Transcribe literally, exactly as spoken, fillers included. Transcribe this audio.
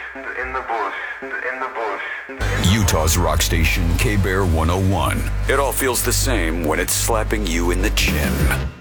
in the bush, in the bush. Utah's rock station, K-Bear one oh one. It all feels the same when it's slapping you in the chin.